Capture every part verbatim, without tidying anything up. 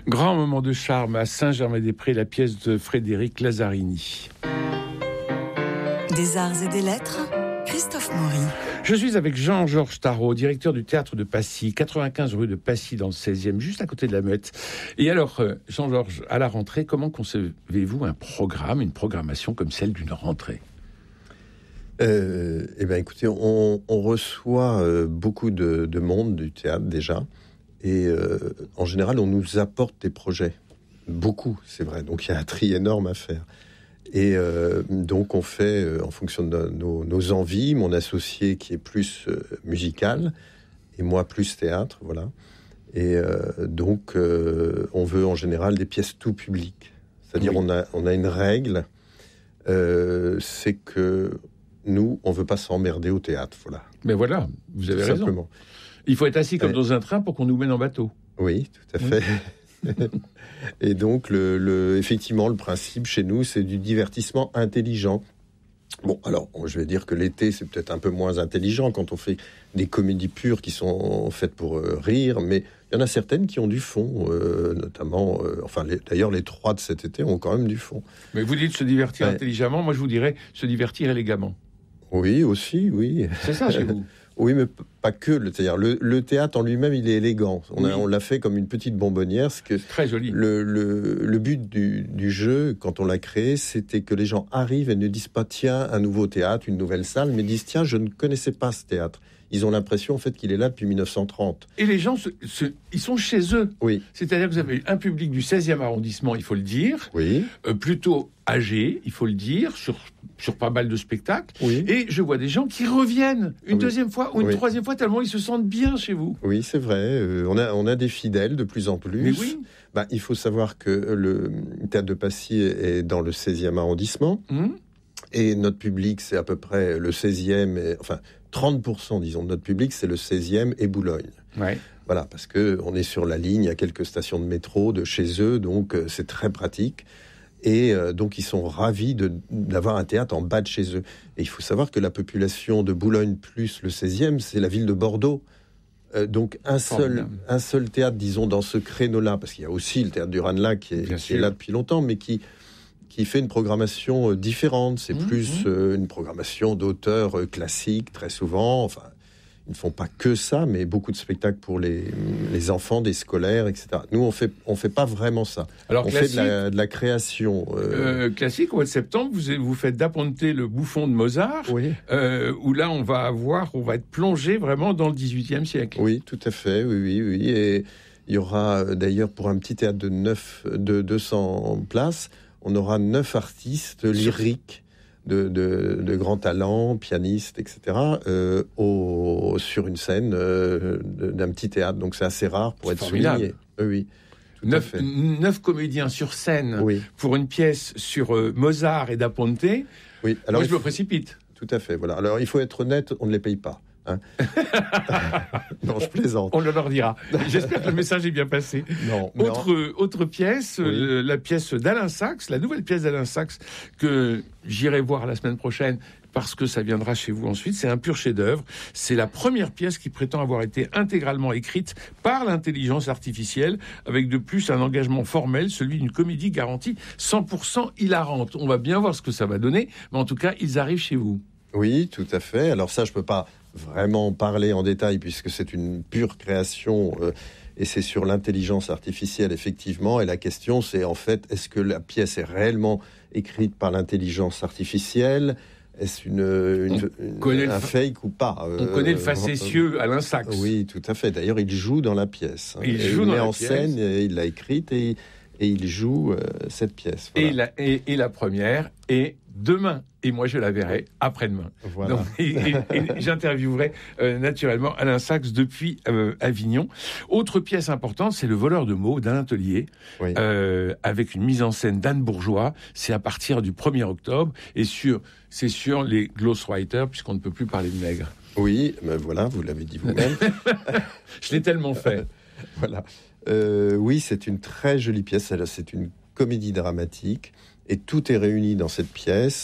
Grand moment de charme à Saint-Germain-des-Prés, la pièce de Frédéric Lazzarini. Des arts et des lettres, Christophe Maury. Je suis avec Jean-Georges Tarot, directeur du théâtre de Passy, quatre-vingt-quinze rue de Passy dans le seizième, juste à côté de la Muette. Et alors, Jean-Georges, à la rentrée, comment concevez-vous un programme, une programmation comme celle d'une rentrée ? Euh, eh bien, écoutez, on, on reçoit euh, beaucoup de, de monde du théâtre déjà, et euh, en général, on nous apporte des projets, beaucoup, c'est vrai. Donc, il y a un tri énorme à faire. Et euh, donc, on fait euh, en fonction de nos, nos envies. Mon associé qui est plus euh, musical, et moi plus théâtre, voilà. Et euh, donc, euh, on veut en général des pièces tout public. C'est-à-dire, oui. on a on a une règle, euh, c'est que nous, on veut pas s'emmerder au théâtre, voilà. Mais voilà, vous avez tout raison. Simplement. Il faut être assis comme Et... dans un train pour qu'on nous mène en bateau. Oui, tout à fait. Oui. Et donc, le, le, effectivement, le principe chez nous, c'est du divertissement intelligent. Bon, alors, je vais dire que l'été, c'est peut-être un peu moins intelligent quand on fait des comédies pures qui sont faites pour euh, rire, mais il y en a certaines qui ont du fond, euh, notamment, euh, enfin, les, d'ailleurs, les trois de cet été ont quand même du fond. Mais vous dites se divertir ouais. intelligemment, moi je vous dirais se divertir élégamment. Oui, aussi, oui. C'est ça chez vous. Oui, mais pas que. Le, c'est-à-dire, le, le théâtre en lui-même, il est élégant. On, a, oui. on l'a fait comme une petite bonbonnière. Ce que c'est très joli. Le, le, le but du, du jeu, quand on l'a créé, c'était que les gens arrivent et ne disent pas « Tiens, un nouveau théâtre, une nouvelle salle », mais disent « Tiens, je ne connaissais pas ce théâtre ». Ils ont l'impression, en fait, qu'il est là depuis dix-neuf cent trente. Et les gens, se, se, ils sont chez eux. Oui. C'est-à-dire que vous avez un public du seizième arrondissement, il faut le dire. Oui. Euh, plutôt âgé, il faut le dire, sur, sur pas mal de spectacles. Oui. Et je vois des gens qui reviennent une oui. deuxième fois ou une oui. troisième fois, tellement ils se sentent bien chez vous. Oui, c'est vrai. Euh, on a, on a des fidèles de plus en plus. Mais oui. Bah, il faut savoir que le théâtre de Passy est dans le seizième arrondissement. Mmh. Et notre public, c'est à peu près le seizième, et, enfin trente pour cent, disons, de notre public, c'est le seizième et Boulogne. Ouais. Voilà, parce qu'on est sur la ligne, il y a quelques stations de métro de chez eux, donc euh, c'est très pratique. Et euh, donc, ils sont ravis de, d'avoir un théâtre en bas de chez eux. Et il faut savoir que la population de Boulogne plus le seizième, c'est la ville de Bordeaux. Euh, donc, un seul, un seul théâtre, disons, dans ce créneau-là, parce qu'il y a aussi le théâtre du Ranelagh qui, est, qui est là depuis longtemps, mais qui... qui fait une programmation euh, différente. C'est mmh, plus mmh. Euh, une programmation d'auteurs euh, classiques, très souvent. Enfin, ils ne font pas que ça, mais beaucoup de spectacles pour les, les enfants, des scolaires, et cetera. Nous, on fait, on fait pas vraiment ça. Alors, on fait de la, de la création. Euh... Euh, classique, au mois de septembre, vous, vous faites Da Ponte le Bouffon de Mozart, oui. euh, où là, on va avoir, on va être plongé vraiment dans le dix-huitième siècle. Oui, tout à fait, oui, oui, oui. Et il y aura d'ailleurs, pour un petit théâtre de, neuf, de deux cents places, on aura neuf artistes lyriques de, de, de grands talents, pianistes, et cetera, euh, au, sur une scène euh, d'un petit théâtre. Donc c'est assez rare pour c'est être formidable. souligné. Euh, oui, tout neuf, à fait. neuf comédiens sur scène oui. pour une pièce sur euh, Mozart et Da Ponte. Oui. Alors, moi, je me précipite. Tout à fait. Voilà. Alors il faut être honnête, on ne les paye pas. Hein non, je plaisante. On le leur dira. J'espère que le message est bien passé. Non, autre, non. autre pièce, oui. le, la pièce d'Alain Sachs, la nouvelle pièce d'Alain Sachs que j'irai voir la semaine prochaine parce que ça viendra chez vous ensuite. C'est un pur chef-d'œuvre. C'est la première pièce qui prétend avoir été intégralement écrite par l'intelligence artificielle, avec de plus un engagement formel, celui d'une comédie garantie cent pour cent hilarante. On va bien voir ce que ça va donner, mais en tout cas, ils arrivent chez vous. Oui, tout à fait. Alors ça, je peux pas vraiment parler en détail puisque c'est une pure création euh, et c'est sur l'intelligence artificielle effectivement. Et la question, c'est en fait, est-ce que la pièce est réellement écrite par l'intelligence artificielle ? Est-ce une, une, une un fake ou pas ? On euh, connaît le facétieux euh, Alain Sachs. Oui, tout à fait. D'ailleurs, il joue dans la pièce. Il et joue il dans met la en pièce. scène, et il l'a écrite et, et il joue euh, cette pièce. Voilà. Et, la, et, et la première est demain. Et moi, je la verrai après-demain. Voilà. Donc, et, et, et j'interviewerai euh, naturellement Alain Sachs depuis euh, Avignon. Autre pièce importante, c'est Le voleur de mots d'Alain Tellier, oui. euh, avec une mise en scène d'Anne Bourgeois. C'est à partir du premier octobre. Et sur, c'est sur les Ghostwriters, puisqu'on ne peut plus parler de nègres. Oui, ben voilà, vous l'avez dit vous-même. Je l'ai tellement fait. Voilà. Euh, oui, c'est une très jolie pièce. C'est une comédie dramatique. Et tout est réuni dans cette pièce.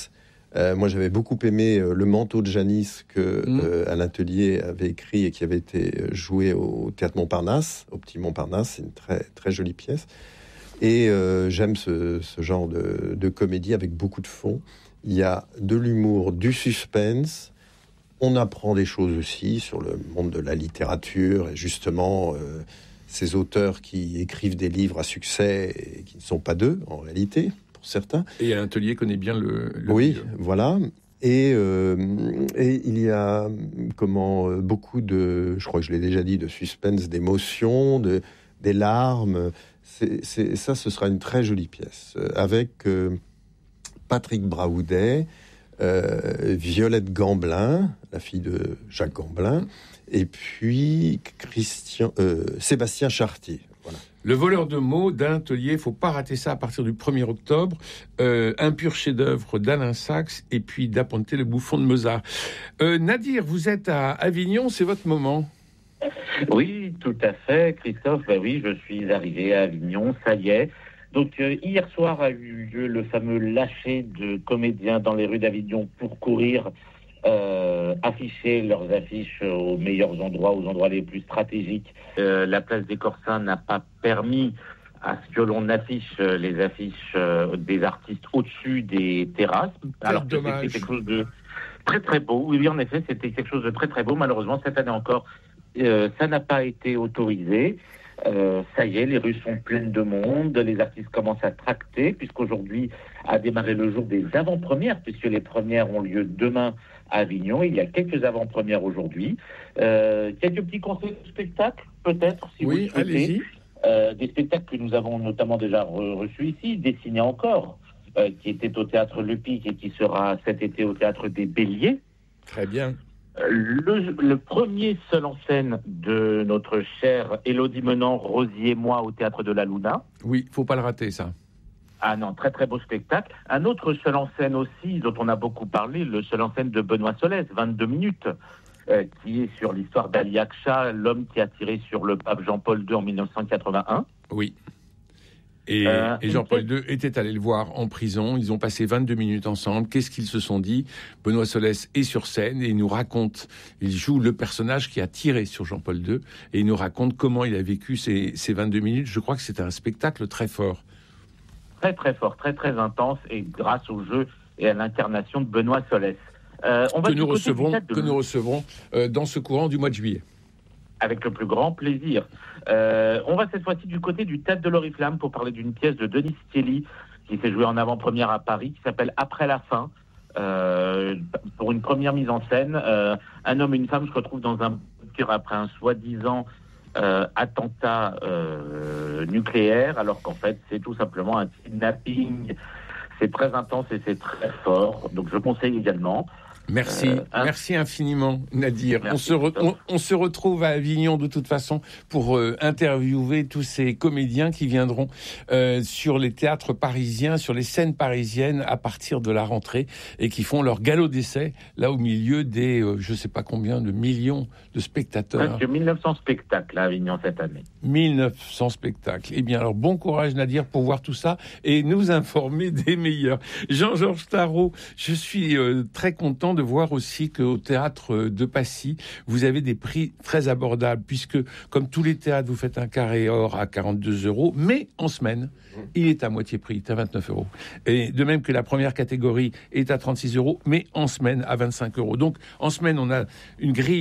Euh, moi, j'avais beaucoup aimé euh, Le Manteau de Janice que Mmh. euh, Alain Tellier avait écrit et qui avait été joué au Théâtre Montparnasse, au Petit Montparnasse. C'est une très, très jolie pièce. Et euh, j'aime ce, ce genre de, de comédie avec beaucoup de fond. Il y a de l'humour, du suspense. On apprend des choses aussi sur le monde de la littérature et justement euh, ces auteurs qui écrivent des livres à succès et qui ne sont pas d'eux en réalité, pour certains. Et Alain Tellier connaît bien le... le oui, milieu. voilà. Et, euh, et il y a comment, beaucoup de, je crois que je l'ai déjà dit, de suspense, d'émotion, de, des larmes. C'est, c'est, ça, ce sera une très jolie pièce. Avec euh, Patrick Braoudet, euh, Violette Gamblin, la fille de Jacques Gamblin, et puis Christian, euh, Sébastien Chartier. Voilà. Le voleur de mots d'Alain Tellier, il ne faut pas rater ça à partir du premier octobre. Euh, un pur chef-d'œuvre d'Alain Sachs et puis Da Ponte, le bouffon de Mozart. Euh, Nadir, vous êtes à Avignon, c'est votre moment. Oui, tout à fait, Christophe. Ben oui, je suis arrivé à Avignon, ça y est. Donc euh, hier soir a eu lieu le fameux lâcher de comédiens dans les rues d'Avignon pour courir, euh, afficher leurs affiches aux meilleurs endroits, aux endroits les plus stratégiques. Euh, la place des Corsins n'a pas permis à ce que l'on affiche les affiches euh, des artistes au-dessus des terrasses. Alors que c'était quelque chose de très très beau. Oui, en effet, c'était quelque chose de très très beau. Malheureusement, cette année encore, euh, ça n'a pas été autorisé. Euh, ça y est, les rues sont pleines de monde, les artistes commencent à tracter, puisqu'aujourd'hui a démarré le jour des avant-premières, puisque les premières ont lieu demain à Avignon. Il y a quelques avant-premières aujourd'hui. Euh, quelques petits conseils de spectacle, peut-être, si oui, vous le souhaitez. Allez-y. Euh, des spectacles que nous avons notamment déjà re- reçus ici, Dessiné encore, euh, qui était au Théâtre Le Pic et qui sera cet été au Théâtre des Béliers. Très bien. Le, le premier seul en scène de notre chère Élodie Menant, Rosier et moi au Théâtre de la Luna. Oui, faut pas le rater, ça. Ah non, très très beau spectacle. Un autre seul en scène aussi, dont on a beaucoup parlé, le seul en scène de Benoît Solès, vingt-deux minutes, euh, qui est sur l'histoire d'Ali Akcha, l'homme qui a tiré sur le pape Jean-Paul deux en dix-neuf cent quatre-vingt-un. Oui. Et, Euh, et Jean-Paul deux était allé le voir en prison. Ils ont passé vingt-deux minutes ensemble. Qu'est-ce qu'ils se sont dit? Benoît Solès est sur scène et il nous raconte, il joue le personnage qui a tiré sur Jean-Paul deux et il nous raconte comment il a vécu ces, ces vingt-deux minutes. Je crois que c'était un spectacle très fort. Très très fort, très très intense, et grâce au jeu et à l'incarnation de Benoît Solès. Euh, on va que du nous côté du recevrons, théâtre de- que nous recevrons euh, dans ce courant du mois de juillet. Avec le plus grand plaisir. Euh, on va cette fois-ci du côté du Théâtre de l'Oriflamme pour parler d'une pièce de Denis Stielli qui s'est jouée en avant-première à Paris, qui s'appelle Après la fin. Euh, pour une première mise en scène, euh, un homme et une femme se retrouvent dans un bunker après un soi-disant euh, attentat euh, nucléaire, alors qu'en fait c'est tout simplement un kidnapping. C'est très intense et c'est très fort, donc je conseille également. Merci, Euh, hein. merci infiniment, Nadir. Merci, on, se re- Christophe. on, on se retrouve à Avignon de toute façon pour euh, interviewer tous ces comédiens qui viendront euh, sur les théâtres parisiens, sur les scènes parisiennes à partir de la rentrée et qui font leur galop d'essai là au milieu des, euh, je sais pas combien de millions de spectateurs. Presque mille neuf cents spectacles à Avignon cette année. mille neuf cents spectacles. Eh bien, alors, bon courage, Nadir, pour voir tout ça et nous informer des meilleurs. Jean-Georges Tarot, je suis euh, très content de voir aussi qu'au théâtre de Passy, vous avez des prix très abordables, puisque, comme tous les théâtres, vous faites un carré or à quarante-deux euros, mais en semaine, il est à moitié prix, il est à vingt-neuf euros. Et de même que la première catégorie est à trente-six euros, mais en semaine à vingt-cinq euros. Donc, en semaine, on a une grille